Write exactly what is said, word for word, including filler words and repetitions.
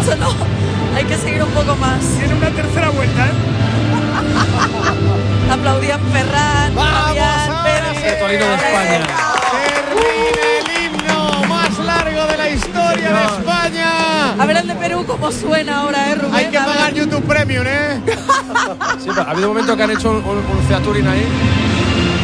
mucho, ¿no? Hay que seguir un poco más. Tiene una tercera vuelta, ¿eh? Aplaudían Ferran, Fabián, Pérez. El Torino de España. Termina el himno más largo de la historia de España. A ver el de Perú cómo suena ahora, ¿eh, Rubén? Hay que A ver. pagar YouTube Premium, ¿eh? Sí, pero ha habido momentos que han hecho un, un, un featuring ahí.